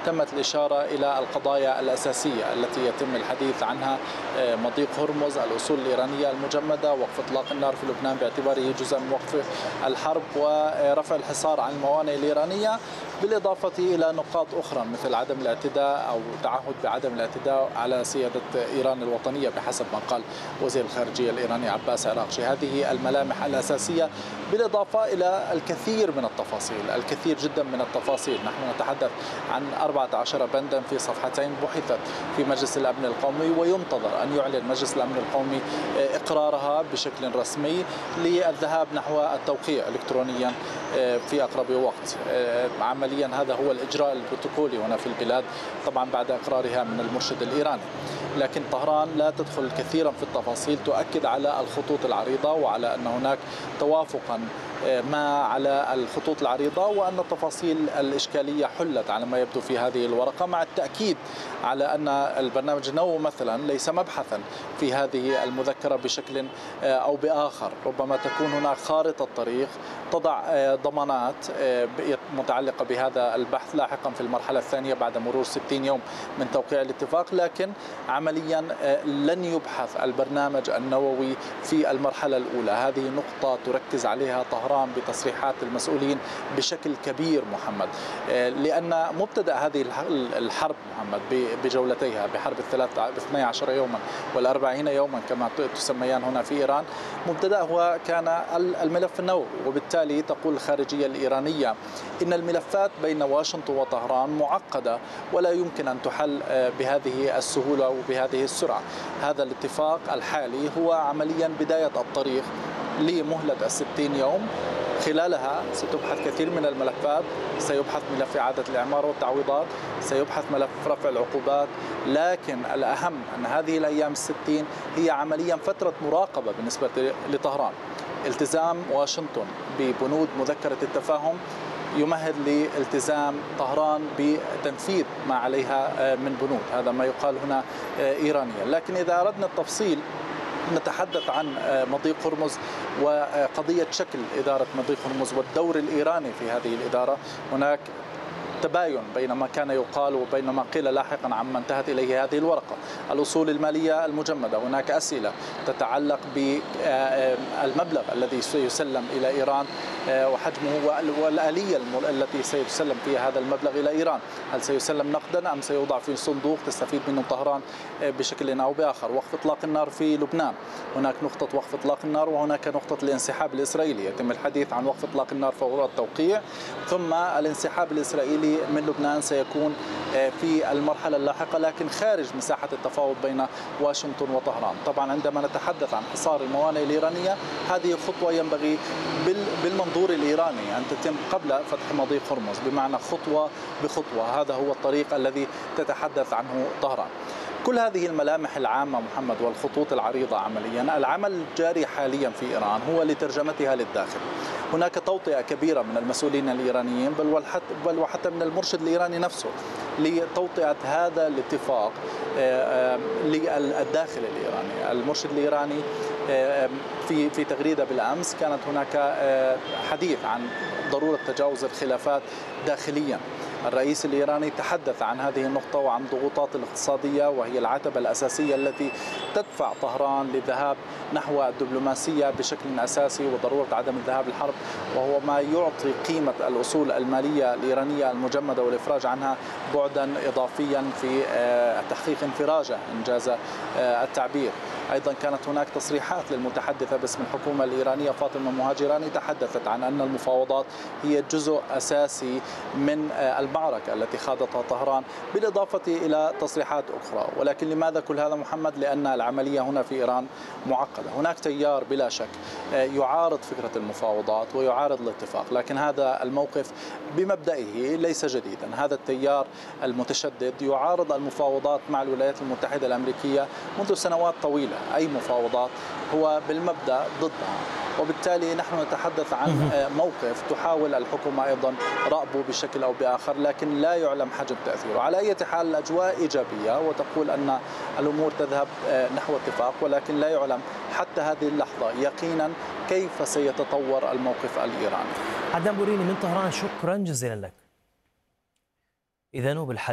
تمت الإشارة إلى القضايا الأساسية التي يتم الحديث عنها: مضيق هرمز، الأصول الإيرانية المجمدة، وقف إطلاق النار في لبنان باعتباره جزءا من وقف الحرب، ورفع الحصار عن الموانئ الإيرانية، بالإضافة إلى نقاط أخرى مثل عدم الاعتداء أو تعهد بعدم الاعتداء على سيادة إيران الوطنية بحسب ما قال وزير الخارجية الإيراني عباس عراقشي. هذه الملامح الأساسية، بالإضافة إلى الكثير من التفاصيل، الكثير جدا من التفاصيل. نحن نتحدث عن 14 بندا في صفحتين بحثت في مجلس الأمن القومي، وينتظر أن يعلن مجلس الأمن القومي إقرارها بشكل رسمي للذهاب نحو التوقيع إلكترونيا في أقرب وقت. عمليا هذا هو الإجراء البروتوكولي هنا في البلاد، طبعا بعد إقرارها من المرشد الإيراني. لكن طهران لا تدخل كثيرا في التفاصيل، تؤكد على الخطوط العريضة وعلى أن هناك توافقا ما على الخطوط العريضة، وأن التفاصيل الإشكالية حلت على ما يبدو في هذه الورقة، مع التأكيد على أن البرنامج النووي مثلا ليس مبحثا في هذه المذكرة بشكل أو بآخر. ربما تكون هناك خارطة طريق تضع ضمانات متعلقة بهذا البحث لاحقا في المرحلة الثانية بعد مرور 60 يوم من توقيع الاتفاق، لكن عمليا لن يبحث البرنامج النووي في المرحلة الأولى. هذه نقطة تركز عليها طهران بتصريحات المسؤولين بشكل كبير محمد، لأن مبتدأ هذه الحرب محمد بجولتيها، بحرب 12 يوما وال40 يوما كما تسميان هنا في إيران، مبتدأها كان الملف النووي. وبالتالي تقول الخارجية الإيرانية إن الملفات بين واشنطن وطهران معقدة ولا يمكن أن تحل بهذه السهولة وبهذه السرعة. هذا الاتفاق الحالي هو عمليا بداية الطريق لمهلة 60 يوم، خلالها ستبحث كثير من الملفات. سيبحث ملف إعادة الإعمار والتعويضات، سيبحث ملف رفع العقوبات، لكن الأهم أن هذه الأيام 60 هي عمليا فترة مراقبة بالنسبة لطهران. التزام واشنطن ببنود مذكرة التفاهم يمهد لالتزام طهران بتنفيذ ما عليها من بنود، هذا ما يقال هنا إيرانيا. لكن إذا أردنا التفصيل نتحدث عن مضيق هرمز وقضية شكل إدارة مضيق هرمز والدور الإيراني في هذه الإدارة. هناك تباين بين ما كان يقال وبين ما قيل لاحقا عما انتهت إليه هذه الورقة. الأصول المالية المجمدة، هناك أسئلة تتعلق بالمبلغ الذي سيسلم إلى إيران وحجمه والآلية التي سيسلم فيها هذا المبلغ إلى إيران. هل سيسلم نقدا أم سيوضع في صندوق تستفيد منه طهران بشكل أو بآخر؟ وقف إطلاق النار في لبنان، هناك نقطة وقف إطلاق النار وهناك نقطة الانسحاب الإسرائيلي. يتم الحديث عن وقف إطلاق النار فور التوقيع، ثم الانسحاب الإسرائيلي من لبنان سيكون في المرحلة اللاحقة، لكن خارج مساحة التفاوض بين واشنطن وطهران. طبعا عندما نتحدث عن حصار الموانئ الإيرانية، هذه خطوة ينبغي بالمنظور الإيراني أن تتم قبل فتح مضيق هرمز، بمعنى خطوة بخطوة. هذا هو الطريق الذي تتحدث عنه طهران. كل هذه الملامح العامة محمد والخطوط العريضة، عمليا العمل الجاري حاليا في إيران هو لترجمتها للداخل. هناك توطئة كبيرة من المسؤولين الإيرانيين بل وحتى من المرشد الإيراني نفسه لتوطئة هذا الاتفاق للداخل الإيراني. المرشد الإيراني في تغريدة بالأمس كانت هناك حديث عن ضرورة تجاوز الخلافات داخليا. الرئيس الإيراني تحدث عن هذه النقطة وعن الضغوطات الاقتصادية، وهي العتبة الأساسية التي تدفع طهران للذهاب نحو الدبلوماسية بشكل أساسي، وضرورة عدم الذهاب للحرب، وهو ما يعطي قيمة الأصول المالية الإيرانية المجمدة والإفراج عنها بعدا إضافيا في تحقيق انفراجة إنجاز التعبير. أيضا كانت هناك تصريحات للمتحدثة باسم الحكومة الإيرانية فاطمة مهاجراني، تحدثت عن أن المفاوضات هي جزء أساسي من المعركة التي خاضتها طهران، بالإضافة إلى تصريحات أخرى. ولكن لماذا كل هذا محمد؟ لأن العملية هنا في إيران معقدة. هناك تيار بلا شك يعارض فكرة المفاوضات ويعارض الاتفاق، لكن هذا الموقف بمبدئه ليس جديدا. هذا التيار المتشدد يعارض المفاوضات مع الولايات المتحدة الأمريكية منذ سنوات طويلة. أي مفاوضات هو بالمبدأ ضدها، وبالتالي نحن نتحدث عن موقف تحاول الحكومة أيضا رأبه بشكل أو بآخر، لكن لا يعلم حجم تأثيره. على أي حال الأجواء إيجابية وتقول أن الأمور تذهب نحو اتفاق، ولكن لا يعلم حتى هذه اللحظة يقينا كيف سيتطور الموقف الإيراني. عدنان بوريني من طهران، شكرا جزيلا لك. إذا